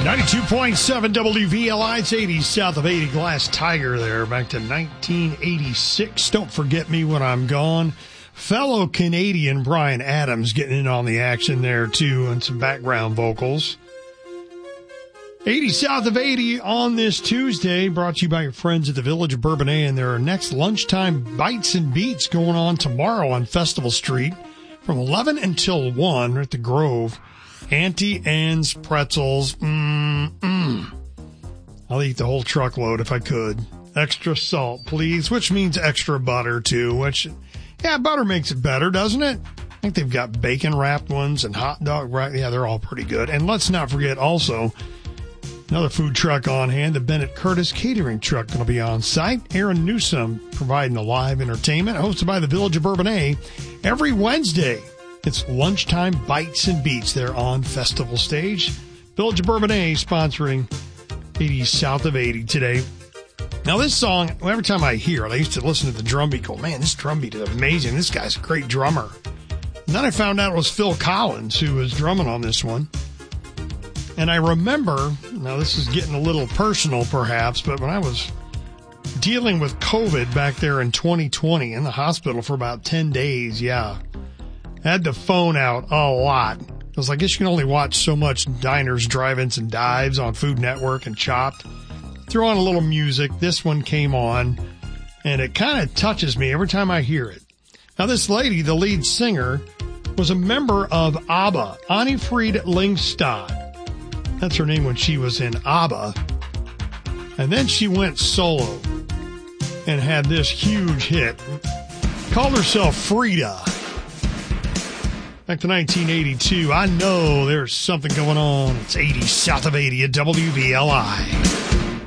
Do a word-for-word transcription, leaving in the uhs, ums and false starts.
ninety-two point seven W V L I, it's eighty south of eighty, Glass Tiger there, back to nineteen eighty-six. Don't Forget Me When I'm Gone. Fellow Canadian Bryan Adams getting in on the action there, too, and some background vocals. eighty south of eighty on this Tuesday, brought to you by your friends at the Village of Bourbonnais, and there are next lunchtime Bites and Beats going on tomorrow on Festival Street from eleven until one at the Grove. Auntie Anne's pretzels. Mm-mm. I'll eat the whole truckload if I could. Extra salt, please, which means extra butter, too, which, yeah, butter makes it better, doesn't it? I think they've got bacon-wrapped ones and hot dog wrapped. Yeah, they're all pretty good. And let's not forget also another food truck on hand, the Bennett Curtis Catering Truck going to be on site. Aaron Newsom providing the live entertainment, hosted by the Village of Bourbonnais every Wednesday. It's lunchtime Bites and Beats there on Festival Stage. Village of Bourbonnais sponsoring eighty south of eighty today. Now this song, every time I hear it, I used to listen to the drum beat, go, man, this drum beat is amazing. This guy's a great drummer. And then I found out it was Phil Collins who was drumming on this one. And I remember, now this is getting a little personal perhaps, but when I was dealing with COVID back there in twenty twenty in the hospital for about ten days, yeah, I had the phone out a lot. Because I guess you can only watch so much Diners, Drive-Ins, and Dives on Food Network and Chopped. Throw on a little music. This one came on, and it kind of touches me every time I hear it. Now, this lady, the lead singer, was a member of ABBA, Annifried Lyngstad. That's her name when she was in ABBA. And then she went solo and had this huge hit. Called herself Frida. Back to nineteen eighty-two. I know there's something going on. It's eighty south of eighty at W V L I.